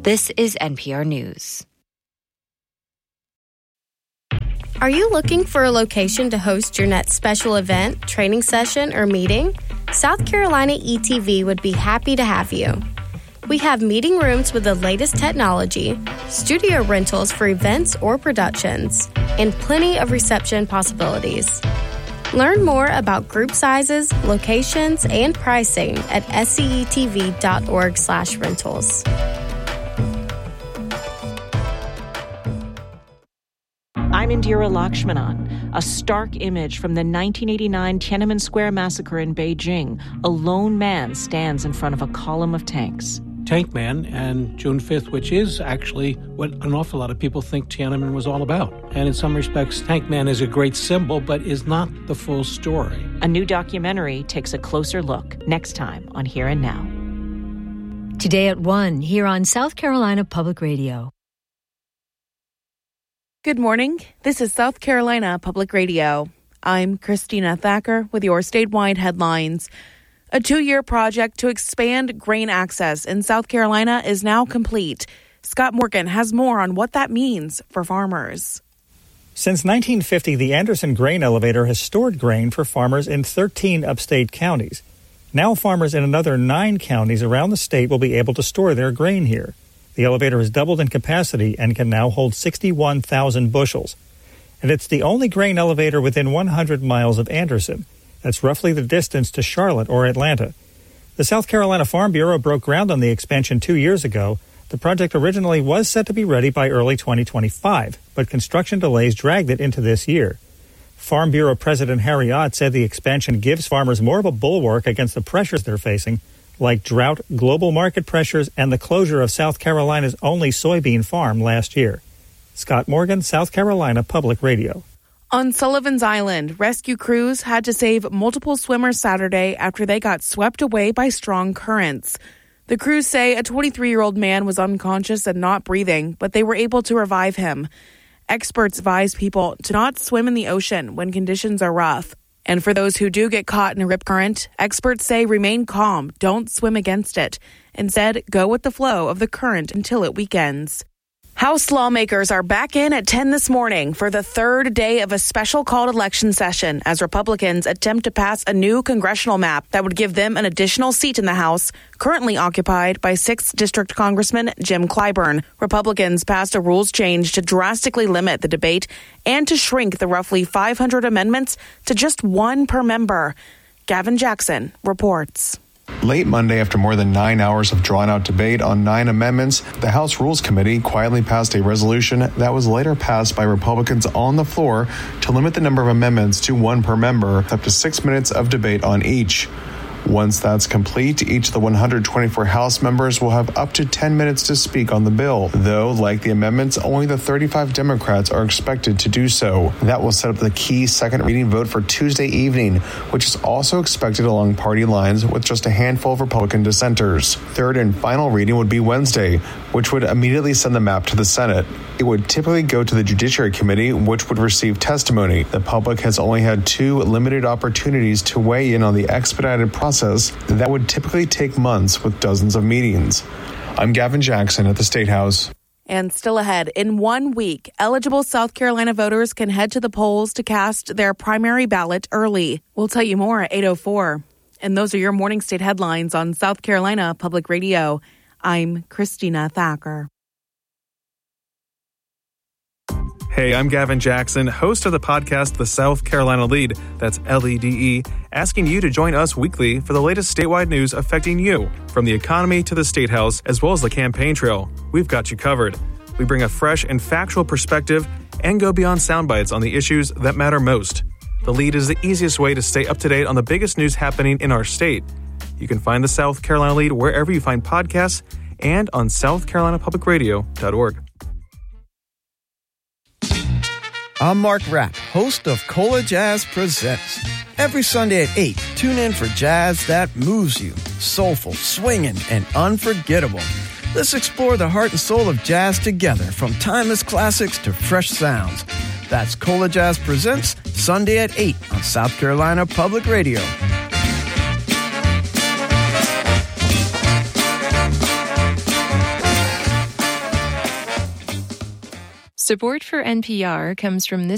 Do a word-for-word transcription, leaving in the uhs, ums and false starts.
This is N P R News. Are you looking for a location to host your next special event, training session, or meeting? South Carolina E T V would be happy to have you. We have meeting rooms with the latest technology, studio rentals for events or productions, and plenty of reception possibilities. Learn more about group sizes, locations, and pricing at sectv.org slash rentals. I'm Indira Lakshmanan. A stark image from the nineteen eighty-nine Tiananmen Square massacre in Beijing. A lone man stands in front of a column of tanks. Tank Man and June fifth, which is actually what an awful lot of people think Tiananmen was all about. And in some respects, Tank Man is a great symbol, but is not the full story. A new documentary takes a closer look next time on Here and Now. Today at one, here on South Carolina Public Radio. Good morning. This is South Carolina Public Radio. I'm Christina Thacker with your statewide headlines. A two-year project to expand grain access in South Carolina is now complete. Scott Morgan has more on what that means for farmers. Since nineteen fifty, the Anderson Grain Elevator has stored grain for farmers in thirteen upstate counties. Now farmers in another nine counties around the state will be able to store their grain here. The elevator has doubled in capacity and can now hold sixty-one thousand bushels. And it's the only grain elevator within one hundred miles of Anderson. That's roughly the distance to Charlotte or Atlanta. The South Carolina Farm Bureau broke ground on the expansion two years ago. The project originally was set to be ready by early twenty twenty-five, but construction delays dragged it into this year. Farm Bureau President Harry Ott said the expansion gives farmers more of a bulwark against the pressures they're facing, like drought, global market pressures, and the closure of South Carolina's only soybean farm last year. Scott Morgan, South Carolina Public Radio. On Sullivan's Island, rescue crews had to save multiple swimmers Saturday after they got swept away by strong currents. The crews say a twenty-three-year-old man was unconscious and not breathing, but they were able to revive him. Experts advise people to not swim in the ocean when conditions are rough. And for those who do get caught in a rip current, experts say remain calm, don't swim against it. Instead, go with the flow of the current until it weakens. House lawmakers are back in at ten this morning for the third day of a special called election session as Republicans attempt to pass a new congressional map that would give them an additional seat in the House, currently occupied by sixth District Congressman Jim Clyburn. Republicans passed a rules change to drastically limit the debate and to shrink the roughly five hundred amendments to just one per member. Gavin Jackson reports. Late Monday, after more than nine hours of drawn-out debate on nine amendments, the House Rules Committee quietly passed a resolution that was later passed by Republicans on the floor to limit the number of amendments to one per member, up to six minutes of debate on each. Once that's complete, each of the one hundred twenty-four House members will have up to ten minutes to speak on the bill, though, like the amendments, only the thirty-five Democrats are expected to do so. That will set up the key second reading vote for Tuesday evening, which is also expected along party lines with just a handful of Republican dissenters. Third and final reading would be Wednesday, which would immediately send the map to the Senate. It would typically go to the Judiciary Committee, which would receive testimony. The public has only had two limited opportunities to weigh in on the expedited process that would typically take months with dozens of meetings. I'm Gavin Jackson at the State House. And still ahead, in one week, eligible South Carolina voters can head to the polls to cast their primary ballot early. We'll tell you more at eight oh four. And those are your morning state headlines on South Carolina Public Radio. I'm Christina Thacker. Hey, I'm Gavin Jackson, host of the podcast The South Carolina Lead, that's L E D E, asking you to join us weekly for the latest statewide news affecting you, from the economy to the State House, as well as the campaign trail. We've got you covered. We bring a fresh and factual perspective and go beyond sound bites on the issues that matter most. The Lead is the easiest way to stay up to date on the biggest news happening in our state. You can find the South Carolina Lead wherever you find podcasts and on south carolina public radio dot org. I'm Mark Rapp, host of Cola Jazz Presents. Every Sunday at eight, tune in for jazz that moves you. Soulful, swinging, and unforgettable. Let's explore the heart and soul of jazz together, from timeless classics to fresh sounds. That's Cola Jazz Presents, Sunday at eight on South Carolina Public Radio. Support for N P R comes from this